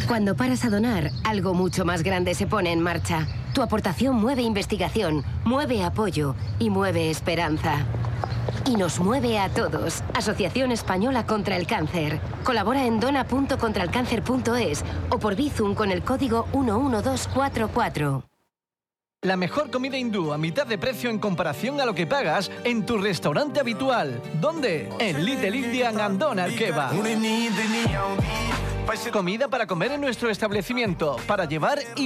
Cuando paras a donar, algo mucho más grande se pone en marcha. Tu aportación mueve investigación, mueve apoyo y mueve esperanza. Y nos mueve a todos. Asociación Española contra el Cáncer. Colabora en dona.contralcáncer.es o por Bizum con el código 11244. La mejor comida hindú a mitad de precio en comparación a lo que pagas en tu restaurante habitual. ¿Dónde? En Little Indian and Doner Kebab. Comida para comer en nuestro establecimiento, para llevar y